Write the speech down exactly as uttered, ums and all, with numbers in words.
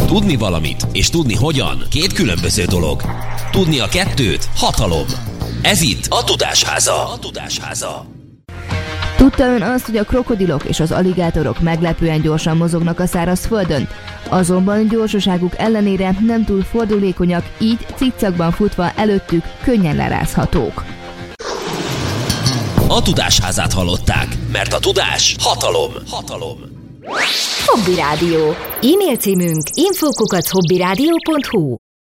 Tudni valamit és tudni hogyan két különböző dolog. Tudni a kettőt hatalom. Ez itt a Tudásháza. A Tudásháza. Tudta ön azt, hogy a krokodilok és az aligátorok meglepően gyorsan mozognak a szárazföldön? Azonban gyorsaságuk ellenére nem túl fordulékonyak, így cikcakban futva előttük könnyen lerázhatók. A Tudásházát hallották, mert a tudás hatalom. Hatalom. Hobby Rádió. E-mail címünk info kukac hobbyradio pont hu.